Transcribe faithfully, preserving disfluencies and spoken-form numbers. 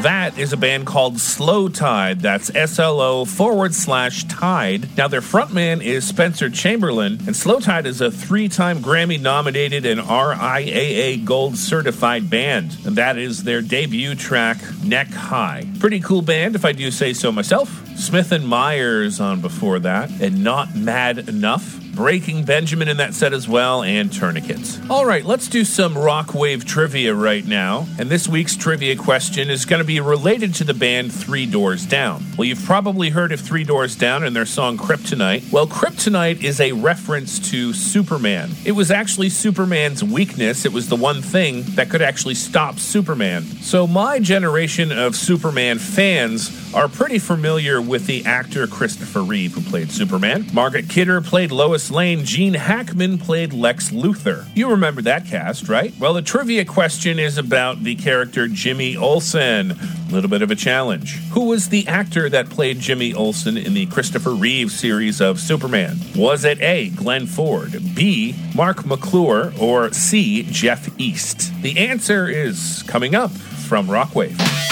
That is a band called Slow Tide. That's S L O forward slash Tide. Now, their frontman is Spencer Chamberlain, and Slow Tide is a three-time Grammy-nominated and R I A A Gold certified band. And that is their debut track, Neck High. Pretty cool band, if I do say so myself. Smith and Myers on before that, and Not Mad Enough. Breaking Benjamin in that set as well, and Tourniquets. All right, let's do some rock wave trivia right now. And this week's trivia question is going to be related to the band Three Doors Down. Well, you've probably heard of Three Doors Down and their song Kryptonite. Well, Kryptonite is a reference to Superman. It was actually Superman's weakness. It was the one thing that could actually stop Superman. So my generation of Superman fans are pretty familiar with the actor Christopher Reeve, who played Superman. Margaret Kidder played Lois Lane. Gene Hackman played Lex Luthor. You remember that cast, right? Well, the trivia question is about the character Jimmy Olsen. A little bit of a challenge. Who was the actor that played Jimmy Olsen in the Christopher Reeve series of Superman? Was it A, Glenn Ford, B, Mark McClure, or C, Jeff East? The answer is coming up from Rockwave.